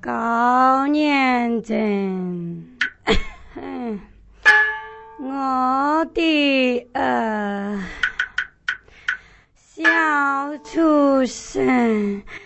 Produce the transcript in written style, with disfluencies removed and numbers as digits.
高年真，我的小畜生。